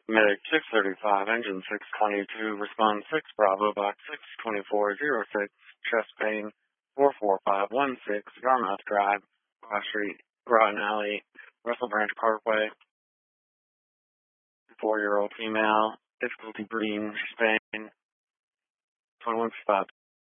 Medic 635, engine 622, response 6, Bravo, box 62406, chest pain 44516, Yarmouth Drive, Cross Street, Groton Alley, Russell Branch Parkway, 4-year-old female, difficulty breathing, Spain, 21 spot.